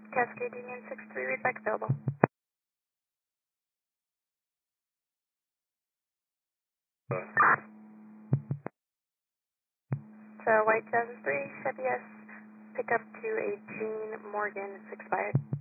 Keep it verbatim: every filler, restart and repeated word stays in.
Cascade Union six three, read back available. So White two thousand three, Chevy S, pickup to a Jean Morgan, it's expired.